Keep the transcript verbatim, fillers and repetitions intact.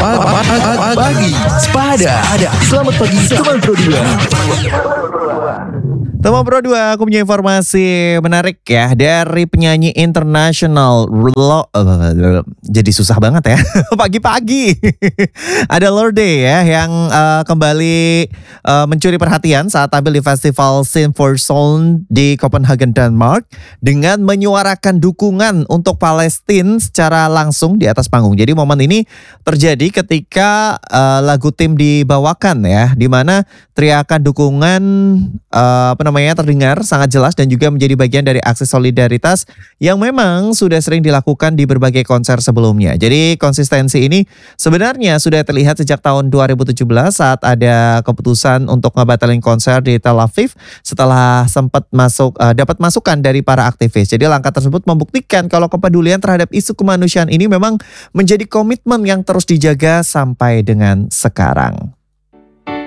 Pagi Sepada. Selamat pagi teman Pro dua. Teman Pro dua, aku punya informasi menarik ya dari penyanyi internasional. Lo, uh, jadi susah banget ya pagi-pagi. Ada Lorde ya yang uh, kembali uh, mencuri perhatian saat tampil di festival Scene for Sound di Copenhagen, Denmark dengan menyuarakan dukungan untuk Palestina secara langsung di atas panggung. Jadi momen ini terjadi ketika uh, lagu tim dibawakan ya, di mana teriakan dukungan uh, apa namanya terdengar sangat jelas dan juga menjadi bagian dari aksi solidaritas yang memang sudah sering dilakukan di berbagai konser sebelumnya. Jadi konsistensi ini sebenarnya sudah terlihat sejak tahun dua ribu tujuh belas saat ada keputusan untuk ngebatalin konser di Tel Aviv setelah sempat masuk uh, dapat masukan dari para aktivis. Jadi langkah tersebut membuktikan kalau kepedulian terhadap isu kemanusiaan ini memang menjadi komitmen yang terus dijaga sampai dengan sekarang.